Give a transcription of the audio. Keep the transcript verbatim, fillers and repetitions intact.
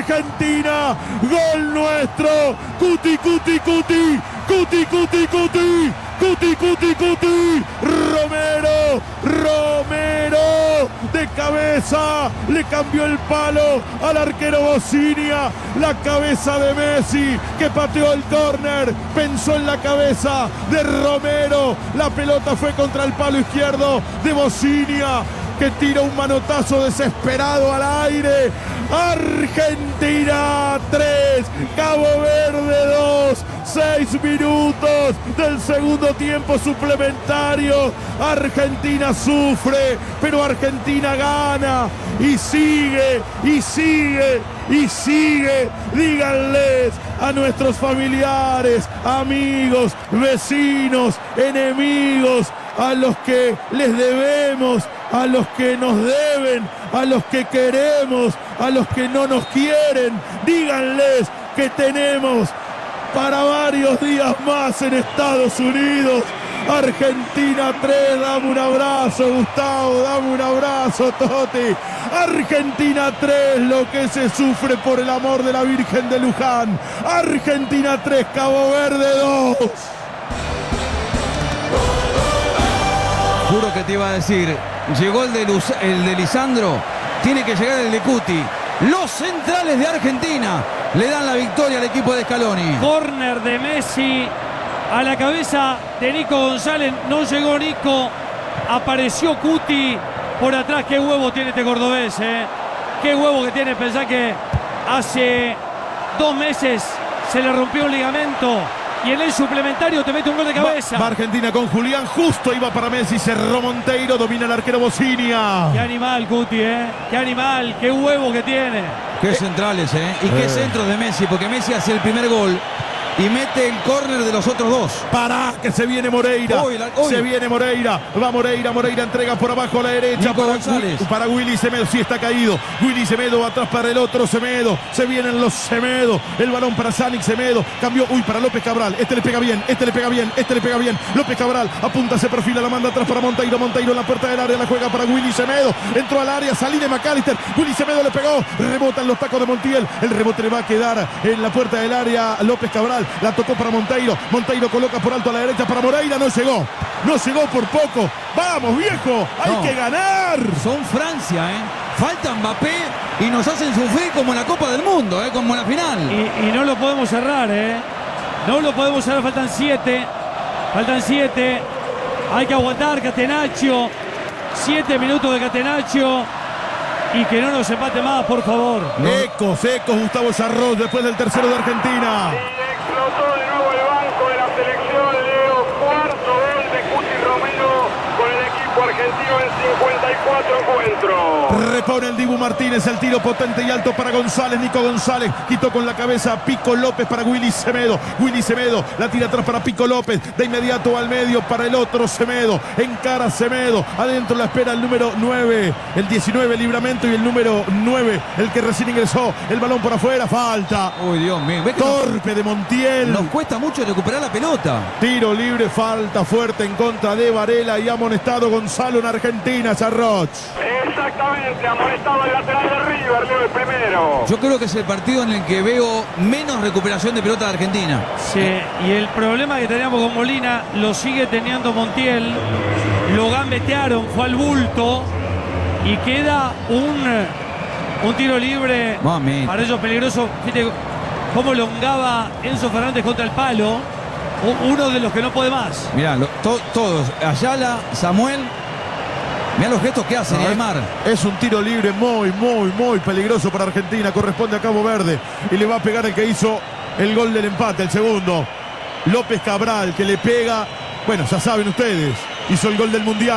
Argentina, gol nuestro. Cuti, cuti, cuti, cuti, cuti, cuti, cuti, cuti, cuti. Romero, Romero, de cabeza, le cambió el palo al arquero Bocinia. La cabeza de Messi, que pateó el córner, pensó en la cabeza de Romero. La pelota fue contra el palo izquierdo de Bocinia, que tira un manotazo desesperado al aire. Argentina tres, Cabo Verde dos, seis minutos del segundo tiempo suplementario. Argentina sufre, pero Argentina gana y sigue, y sigue, y sigue. Díganles a nuestros familiares, amigos, vecinos, enemigos, a los que les debemos, a los que nos deben, a los que queremos, a los que no nos quieren. Díganles que tenemos para varios días más en Estados Unidos. Argentina tres, dame un abrazo, Gustavo, dame un abrazo, Totti. Argentina tres, lo que se sufre por el amor de la Virgen de Luján. Argentina tres, Cabo Verde dos. Juro que te iba a decir, llegó el de, Luz, el de Lisandro, tiene que llegar el de Cuti. Los centrales de Argentina le dan la victoria al equipo de Scaloni. Córner de Messi a la cabeza de Nico González. No llegó Nico, apareció Cuti por atrás. Qué huevo tiene este cordobés, ¿eh? Qué huevo que tiene. Pensá que hace dos meses se le rompió un ligamento y en el suplementario te mete un gol de cabeza. Va, va Argentina con Julián, justo iba para Messi, cerró Monteiro, domina el arquero Bocinia. Qué animal, Cuti, ¿eh? Qué animal, qué huevo que tiene. Qué centrales, ¿eh? Y qué eh. centros de Messi, porque Messi hace el primer gol y mete el córner de los otros dos. Pará, que se viene Moreira. Uy, la, uy. Se viene Moreira. Va Moreira, Moreira entrega por abajo a la derecha. Nico Para, González. para Willy Semedo. Sí, está caído. Willy Semedo va atrás para el otro Semedo. Se vienen los Semedo. El balón para Sanic Semedo. Cambió. Uy, para López Cabral. Este le pega bien. Este le pega bien. Este le pega bien. López Cabral apunta, se perfila, la manda atrás para Monteiro. Monteiro en la puerta del área. La juega para Willy Semedo. Entró al área. Salí de McAllister. Willy Semedo le pegó. Rebota en los tacos de Montiel. El rebote le va a quedar en la puerta del área. López Cabral. La tocó para Monteiro. Monteiro, Monteiro coloca por alto a la derecha para Moreira, no llegó, no llegó por poco. Vamos, viejo, hay no. que ganar. Son Francia, ¿eh? Falta Mbappé y nos hacen sufrir como en la Copa del Mundo, ¿eh? Como en la final. Y, y no lo podemos cerrar, ¿eh? No lo podemos cerrar, faltan siete, faltan siete. Hay que aguantar, Catenaccio. Siete minutos de Catenaccio. Y que no nos empate más, por favor. No. Ecos, ecos, Gustavo Sarros, después del tercero de Argentina. Explotó de nuevo el banco de la selección, Leo. Cuarto gol de Cuti Romero con el equipo argentino en cincuenta y cuatro encuentros. Repone el Dibu Martínez, el tiro potente y alto para González. Nico González quitó con la cabeza a Pico López para Willy Semedo. Willy Semedo la tira atrás para Pico López. De inmediato al medio para el otro Semedo. Encara Semedo. Adentro la espera el número nueve. El diecinueve, Libramento, y el número nueve, el que recién ingresó. El balón por afuera, falta. Uy, Dios mío. ¿Ves que Torpe de Montiel. nos cuesta mucho recuperar la pelota? Tiro libre, falta fuerte en contra de Varela y amonestado Gonzalo en Argentina, Sarroch. Exactamente, amonestado el lateral de River, Leo, el primero. Yo creo que es el partido en el que veo menos recuperación de pelota de Argentina. Sí, y el problema que teníamos con Molina lo sigue teniendo Montiel. Lo gambetearon, fue al bulto y queda un, un tiro libre. Mami. Para ellos peligroso. Fíjate cómo longaba Enzo Fernández contra el palo. Uno de los que no puede más. Mirá, lo, to, todos. Ayala, Samuel. Mirá los gestos que hacen, No, Aymar. Es un tiro libre muy, muy, muy peligroso para Argentina. Corresponde a Cabo Verde. Y le va a pegar el que hizo el gol del empate, el segundo. López Cabral, que le pega. Bueno, ya saben ustedes. Hizo el gol del Mundial.